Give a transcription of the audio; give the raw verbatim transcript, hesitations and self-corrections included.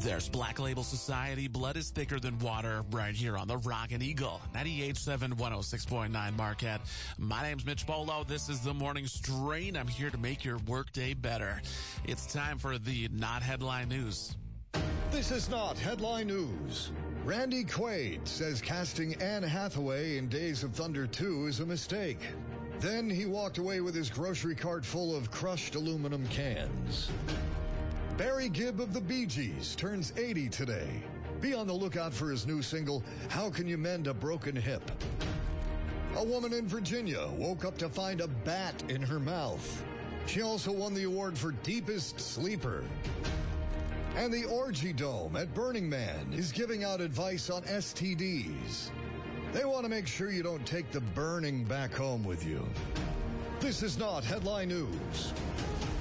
There's Black Label Society, Blood is Thicker Than Water, right here on the Rockin' Eagle, ninety-eight point seven, one oh six point nine Marquette. My name's Mitch Bolo. This is the Morning Strain. I'm here to make your workday better. It's time for the Not Headline News. This is not headline news. Randy Quaid says casting Anne Hathaway in Days of Thunder two is a mistake. Then he walked away with his grocery cart full of crushed aluminum cans. Barry Gibb of the Bee Gees turns eighty today. Be on the lookout for his new single, How Can You Mend a Broken Hip? A woman in Virginia woke up to find a bat in her mouth. She also won the award for Deepest Sleeper. And the Orgy Dome at Burning Man is giving out advice on S T Ds. They want to make sure you don't take the burning back home with you. This is not headline news.